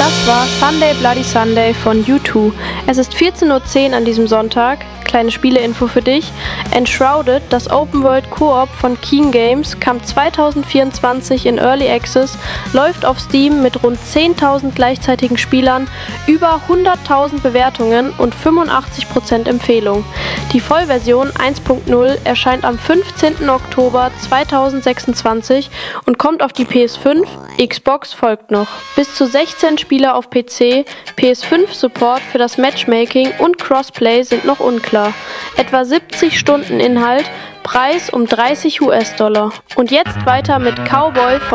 Das war Sunday Bloody Sunday von U2. Es ist 14:10 Uhr an diesem Sonntag. Kleine Spieleinfo für dich. Enshrouded, das Open World Koop von Keen Games, kam 2024 in Early Access, läuft auf Steam mit rund 10.000 gleichzeitigen Spielern, über 100.000 Bewertungen und 85% Empfehlung. Die Vollversion 1.0 erscheint am 15. Oktober 2026 und kommt auf die PS5, Xbox folgt noch. Bis zu 16 Spieler auf PC, PS5-Support für das Matchmaking und Crossplay sind noch unklar. Etwa 70 Stunden Inhalt, Preis um $30. Und jetzt weiter mit Cowboy von